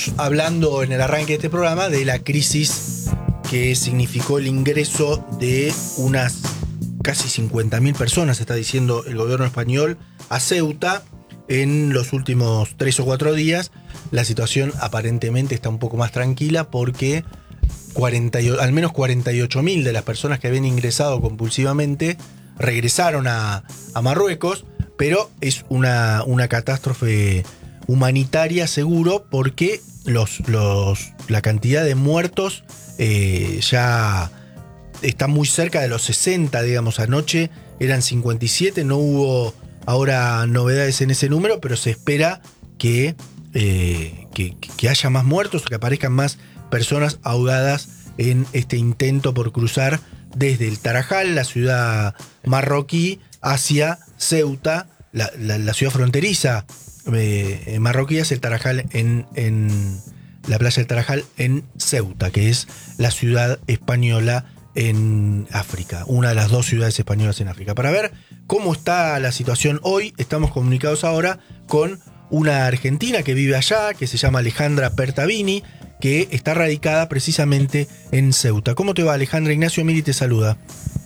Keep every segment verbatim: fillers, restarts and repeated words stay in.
Estamos hablando en el arranque de este programa de la crisis que significó el ingreso de unas casi cincuenta mil personas, está diciendo el gobierno español, a Ceuta en los últimos tres o cuatro días. La situación aparentemente está un poco más tranquila porque cuarenta, al menos cuarenta y ocho mil de las personas que habían ingresado compulsivamente regresaron a, a Marruecos, pero es una, una catástrofe humanitaria seguro porque los, los, la cantidad de muertos eh, ya está muy cerca de los sesenta, digamos. Anoche eran cincuenta y siete, no hubo ahora novedades en ese número, pero se espera que, eh, que, que haya más muertos o que aparezcan más personas ahogadas en este intento por cruzar desde el Tarajal, la ciudad marroquí, hacia Ceuta, la, la, la ciudad fronteriza eh, marroquí, hacia el Tarajal en, en la playa del Tarajal en Ceuta, que es la ciudad española en África, una de las dos ciudades españolas en África. Para ver cómo está la situación hoy, estamos comunicados ahora con una argentina que vive allá, que se llama Alejandra Pertavini, que está radicada precisamente en Ceuta. ¿Cómo te va, Alejandra? Ignacio Miri te saluda.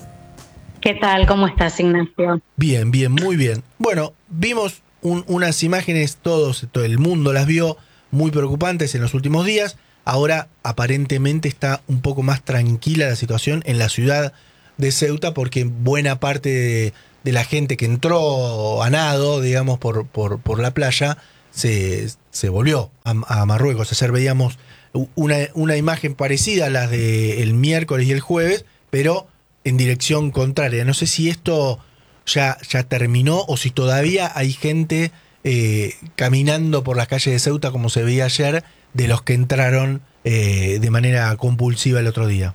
¿Qué tal? ¿Cómo estás, Ignacio? Bien, bien, muy bien. Bueno, vimos un, unas imágenes, todos, todo el mundo las vio, muy preocupantes en los últimos días. Ahora aparentemente está un poco más tranquila la situación en la ciudad de Ceuta porque buena parte de, de la gente que entró a nado, digamos, por, por, por la playa, se, se volvió a, a Marruecos. Ayer veíamos una, una imagen parecida a las del miércoles y el jueves, pero en dirección contraria. No sé si esto ya, ya terminó o si todavía hay gente eh, caminando por las calles de Ceuta como se veía ayer, de los que entraron eh, de manera compulsiva el otro día.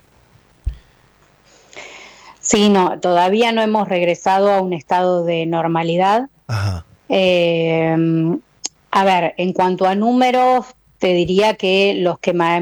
Sí, no, todavía no hemos regresado a un estado de normalidad. Ajá. Eh, a ver, en cuanto a números, te diría que los que